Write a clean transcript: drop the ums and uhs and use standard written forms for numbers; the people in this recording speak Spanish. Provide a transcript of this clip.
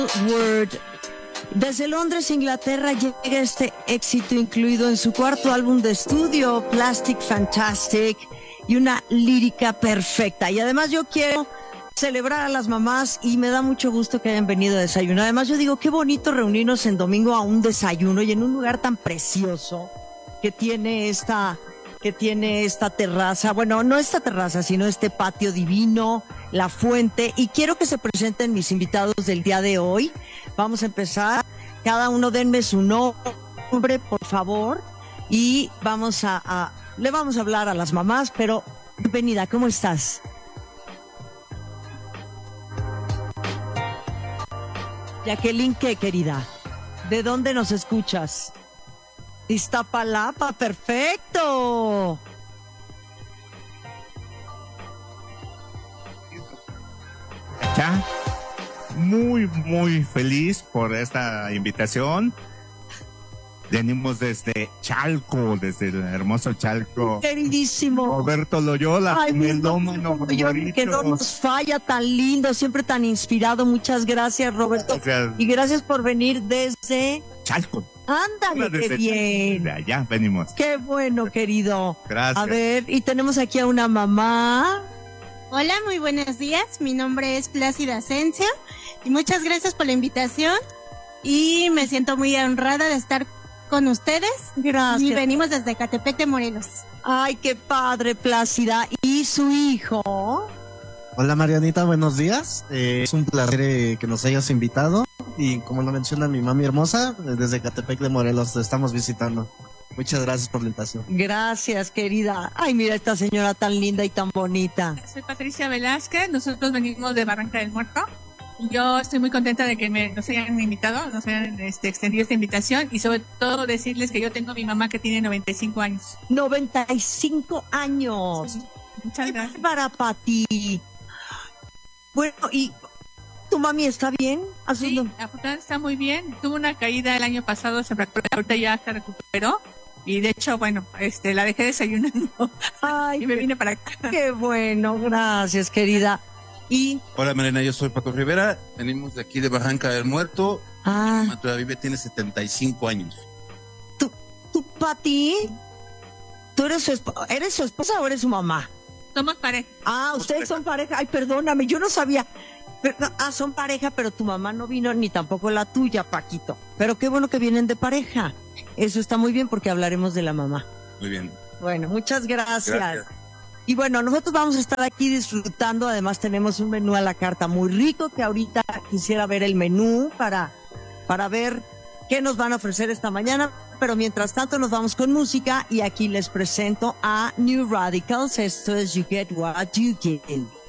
Word. Desde Londres, Inglaterra, llega este éxito incluido en su cuarto álbum de estudio, Plastic Fantastic, y una lírica perfecta. Y además yo quiero celebrar a las mamás y me da mucho gusto que hayan venido a desayunar. Además yo digo, qué bonito reunirnos en domingo a un desayuno y en un lugar tan precioso que tiene esta terraza, bueno, no esta terraza, sino este patio divino, la fuente, y quiero que se presenten mis invitados del día de hoy. Vamos a empezar, cada uno denme su nombre, por favor, y le vamos a hablar a las mamás, pero bienvenida, ¿cómo estás? Jacqueline, ¿qué, querida? ¿De dónde nos escuchas? Iztapalapa, perfecto. Ya, muy feliz por esta invitación. Venimos desde Chalco, desde el hermoso Chalco. Queridísimo Roberto Loyola, melómano favorito. Que no nos falla, tan lindo, siempre tan inspirado. Muchas gracias, Roberto. Gracias. Y gracias por venir desde Chalco. Ándale, qué bien. De allá venimos. Qué bueno, querido. Gracias. A ver, y tenemos aquí a una mamá. Hola, muy buenos días. Mi nombre es Plácida Asensio y muchas gracias por la invitación. Y me siento muy honrada de estar con ustedes. Gracias. Y venimos desde Ecatepec de Morelos. Ay, qué padre, Plácida. ¿Y su hijo? Hola Marianita, buenos días. Es un placer que nos hayas invitado. Y como lo menciona mi mami hermosa, desde Ecatepec de Morelos te estamos visitando. Muchas gracias por la invitación. Gracias, querida. Ay, mira esta señora tan linda y tan bonita. Soy Patricia Velázquez, nosotros venimos de Barranca del Muerto. Yo estoy muy contenta de que nos hayan invitado, nos hayan extendido esta invitación y sobre todo decirles que yo tengo a mi mamá que tiene 95 años. 95 años. Sí, muchas gracias. Para Pati. Bueno, ¿y tu mami está bien? Sí, afortunadamente está muy bien. Tuvo una caída el año pasado, se fracturó, ahorita ya se recuperó. Y de hecho, bueno, la dejé desayunando. Ay, y me vine para acá. Qué bueno, gracias, querida. Y hola Marina, yo soy Paco Rivera, venimos de aquí de Barranca del Muerto. Mi mamá todavía tiene 75 años. ¿Tú Pati? ¿Tú eres su esposa o eres su mamá? Somos pareja. Ustedes son pareja. Ay, perdóname, yo no sabía. Son pareja, pero tu mamá no vino, ni tampoco la tuya, Paquito. Pero qué bueno que vienen de pareja. Eso está muy bien porque hablaremos de la mamá. Muy bien. Bueno, muchas gracias. Y bueno, nosotros vamos a estar aquí disfrutando. Además tenemos un menú a la carta muy rico que ahorita quisiera ver el menú para ver qué nos van a ofrecer esta mañana. Pero mientras tanto nos vamos con música y aquí les presento a New Radicals. Esto es You Get What You Give.